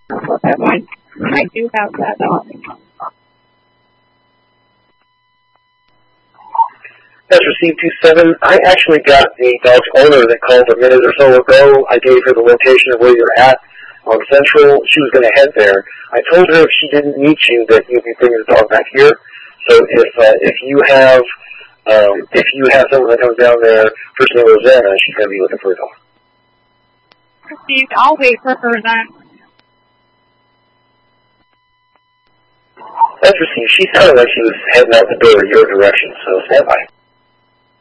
I do have that dog. That's received 27. I actually got the dog's owner that called a minute or so ago. I gave her the location of where you're at on Central. She was going to head there. I told her if she didn't meet you that you'd be bringing the dog back here. So if you have someone that comes down there, first name Rosanna, she's going to be looking for a dog. Received. I'll wait for her then. That's received. She sounded like she was heading out the door in your direction, so stand by.